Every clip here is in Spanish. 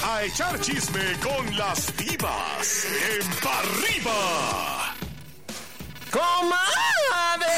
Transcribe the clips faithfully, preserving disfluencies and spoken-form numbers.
a echar chisme con las divas en Pa' Arriba. ¡Comadre!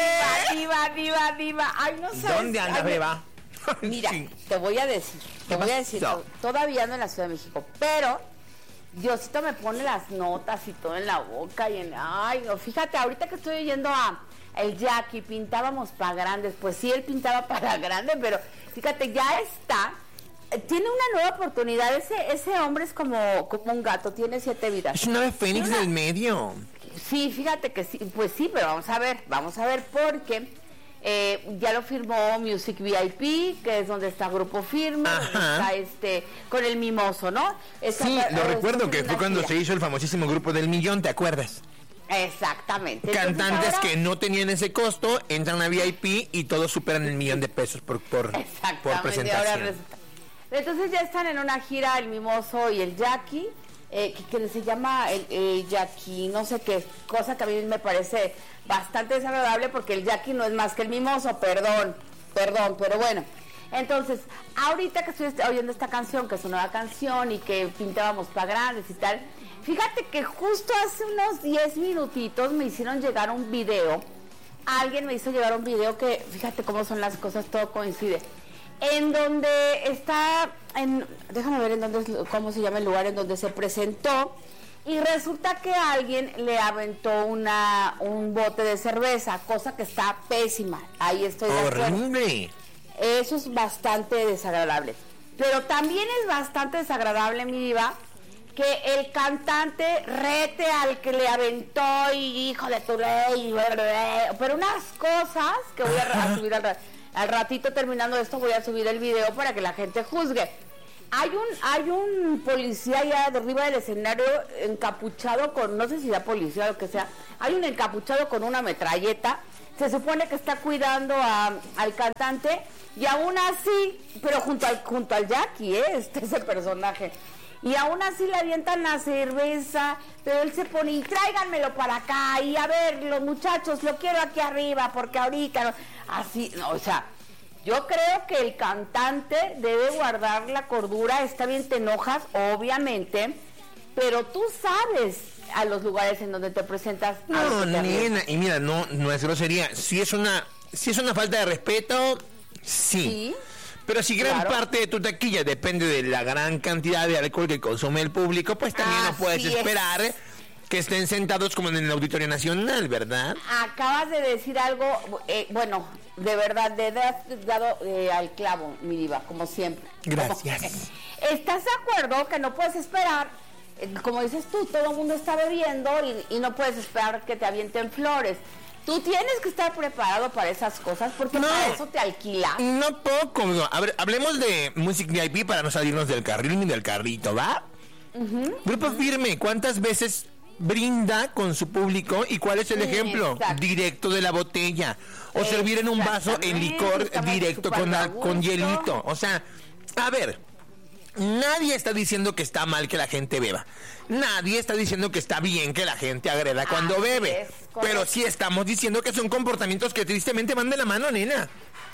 Diva, diva, diva. Ay, no sé. ¿Dónde andas, beba? Mira, Sí. te voy a decir, te voy a decir, pasó? todavía no en la Ciudad de México, pero Diosito me pone las notas y todo en la boca y en, ay, no, fíjate, ahorita que estoy oyendo a el Jackie, pintábamos para grandes, pues sí, él pintaba para grandes, pero fíjate, ya está, eh, tiene una nueva oportunidad, ese, ese hombre es como, como un gato, tiene siete vidas. Es una ave fénix Una- del medio. Sí, fíjate que sí, pues sí, pero vamos a ver, vamos a ver porque eh, ya lo firmó Music V I P, que es donde está Grupo Firme, donde Ajá. está este, con el Mimoso, ¿no? Está- Sí, eh, lo recuerdo está que en fue una cuando gira. se hizo el famosísimo grupo del millón, ¿te acuerdas? Exactamente. Entonces, Cantantes ahora- que no tenían ese costo, entran a V I P y todos superan el millón de pesos por, por, por Exactamente, ahora presentación. resulta. Entonces ya están en una gira el Mimoso y el Jackie, eh, que, que se llama el eh, Jackie, no sé qué, cosa que a mí me parece bastante desagradable porque el Jackie no es más que el Mimoso, perdón, perdón, pero bueno. Entonces, ahorita que estoy oyendo esta canción, que es una nueva canción y que pintábamos para grandes y tal, fíjate que justo hace unos diez minutitos me hicieron llegar un video, alguien me hizo llegar un video que, fíjate cómo son las cosas, todo coincide, en donde está, en, déjame ver en dónde, es- cómo se llama el lugar en donde se presentó, y resulta que alguien le aventó una un bote de cerveza, cosa que está pésima, ahí estoy de acuerdo. Horrible. Eso es bastante desagradable. Pero también es bastante desagradable, mi diva, que el cantante rete al que le aventó y hijo de tu ley, pero unas cosas que voy a, a subir al, ra- al ratito terminando esto, voy a subir el video para que la gente juzgue. Hay un hay un policía allá de arriba del escenario encapuchado con, no sé si sea policía o lo que sea, hay un encapuchado con una metralleta, se supone que está cuidando a, al cantante y aún así, pero junto al junto al Jackie, ¿eh? Este ese personaje. Y aún así le avientan la cerveza, pero él se pone, y tráiganmelo para acá, y a ver, los muchachos, lo quiero aquí arriba, porque ahorita, no". Así, no, o sea, yo creo que el cantante debe guardar la cordura, está bien, te enojas, obviamente, pero tú sabes a los lugares en donde te presentas. a No, lo que te arriesgas. nena, y mira, no, no es grosería. Si es una, si es una falta de respeto, sí. Sí. Pero si gran Claro. parte de tu taquilla depende de la gran cantidad de alcohol que consume el público, pues también no puedes Así es. esperar que estén sentados como en el Auditorio Nacional, ¿verdad? Acabas de decir algo, eh, bueno, de verdad, de has dado eh, al clavo, mi diva, como siempre. Gracias. Como- ¿Estás de acuerdo que no puedes esperar, eh, como dices tú, todo el mundo está bebiendo y, y no puedes esperar que te avienten flores? Tú tienes que estar preparado para esas cosas porque No. para eso te alquila. No poco, no. A ver, hablemos de Music V I P para no salirnos del carril ni del carrito, ¿va? Grupo Firme, ¿cuántas veces brinda con su público y cuál es el Sí, ejemplo? exacto. Directo de la botella. O servir en un vaso en licor Exactamente, directo estamos con, la- súper a con gusto. hielito. O sea, a ver, nadie está diciendo que está mal que la gente beba. Nadie está diciendo que está bien que la gente agreda cuando Así bebe. es, correcto. Pero sí estamos diciendo que son comportamientos que tristemente van de la mano, nena.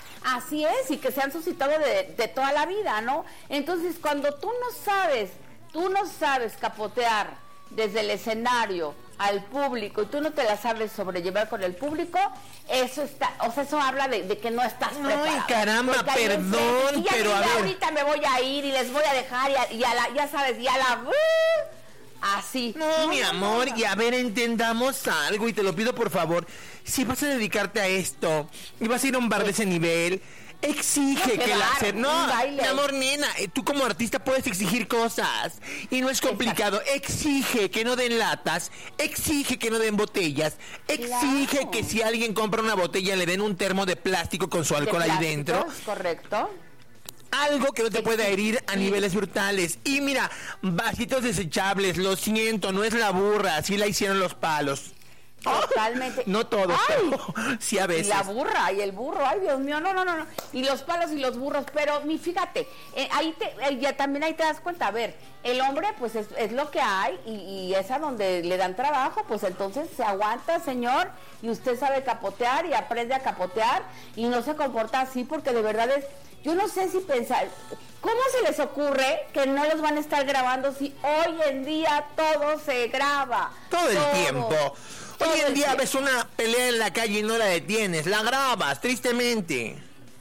Así es, y que se han suscitado de, de toda la vida, ¿no? Entonces, cuando tú no sabes, tú no sabes capotear desde el escenario al público y tú no te la sabes sobrellevar con el público, eso está, o sea, eso habla de, de que no estás Ay, preparado. caramba, Porque ahí perdón, enfrente, y ya- pero y a ya ver. ahorita me voy a ir y les voy a dejar y a, y a la, ya sabes, y a la... Así. No, mi no, amor, no. y a ver, entendamos algo y te lo pido por favor. Si vas a dedicarte a esto y vas a ir a un bar de ese nivel, exige No, que qué la bar, cer- un No, baile. mi amor, nena, eh, tú como artista puedes exigir cosas y no es complicado. Exige que no den latas, exige que no den botellas, exige Claro. que si alguien compra una botella le den un termo de plástico con su De alcohol ahí plástico, dentro. es correcto. Algo que no te pueda herir a Sí. niveles brutales. Y mira, vasitos desechables, lo siento, no es la burra, así la hicieron los palos. Totalmente. No todos, Ay, pero sí a veces. Y la burra y el burro, ay Dios mío, no, no, no, no. Y los palos y los burros, pero mi, fíjate, eh, ahí te, eh, ya también ahí te das cuenta, a ver, el hombre pues es, es lo que hay y, y es a donde le dan trabajo, pues entonces se aguanta, señor, y usted sabe capotear y aprende a capotear y no se comporta así porque de verdad es, yo no sé si pensar, ¿cómo se les ocurre que no los van a estar grabando si hoy en día todo se graba? Todo el Todo. tiempo. Todo Hoy en el día tiempo. ves una pelea en la calle y no la detienes, la grabas, tristemente.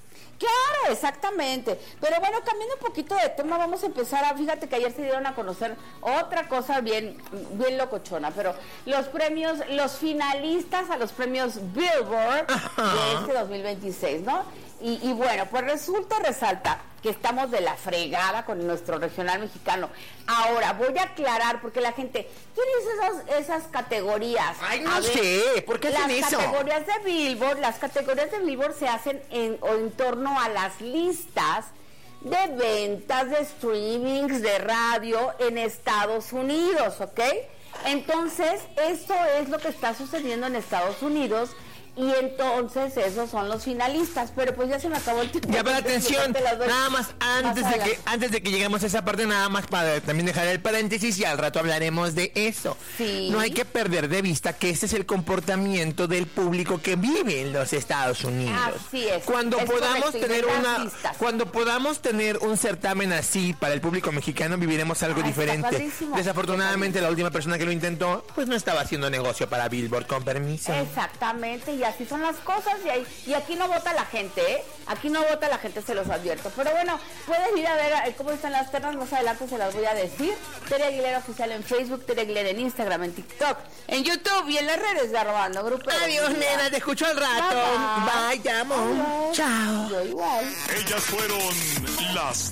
Claro, exactamente. Pero bueno, cambiando un poquito de tema, vamos a empezar a, fíjate que ayer se dieron a conocer otra cosa bien, bien locochona, pero los premios, los finalistas a los premios Billboard de este dos mil veintiséis, ¿no? Y, y bueno, pues resulta, resalta que estamos de la fregada con nuestro regional mexicano. Ahora, voy a aclarar, porque la gente, ¿quién hizo esas, esas categorías? Ay, no A ver, sé, ¿por qué hacen las eso? categorías de Billboard, las categorías de Billboard se hacen en, o en torno a las listas de ventas, de streamings, de radio en Estados Unidos, ¿ok? Entonces, esto es lo que está sucediendo en Estados Unidos. Y entonces esos son los finalistas, pero pues ya se me acabó el tiempo. Ya, pero de atención, explicarte las dos nada más antes más de que adelante. antes de que lleguemos a esa parte, nada más para también dejar el paréntesis y al rato hablaremos de eso. Sí. No hay que perder de vista que ese es el comportamiento del público que vive en los Estados Unidos. Así es, Cuando es podamos correcto, y tener de las una listas. cuando podamos tener un certamen así para el público mexicano, viviremos algo Ah, está diferente. padrísimo. Desafortunadamente la última persona que lo intentó pues no estaba haciendo negocio para Billboard, con permiso. Exactamente, y así son las cosas, y, ahí- y aquí no vota la gente, ¿eh? Aquí no vota la gente, se los advierto. Pero bueno, puedes ir a ver eh, cómo están las ternas, más adelante se las voy a decir. Tere Aguilera Oficial en Facebook, Tere Aguilera en Instagram, en TikTok, en YouTube y en las redes de Arrobando Grupo. Adiós, nena, te escucho al rato. Bye, Bye, te amo. Adiós. Chao. Yo igual. Ellas fueron las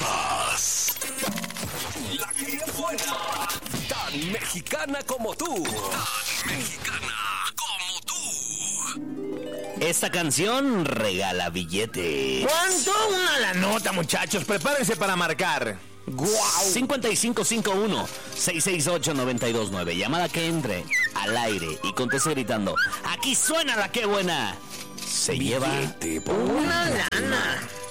divas. La que es buena. Tan mexicana como tú. Tan mexicana como tú. Esta canción regala billetes. ¿Cuánto? Una la nota, muchachos. Prepárense para marcar. ¡Guau! cinco cinco cinco uno, seis seis ocho, nueve dos nueve. Llamada que entre al aire y conteste gritando: ¡aquí suena la que buena! Se lleva Una lana.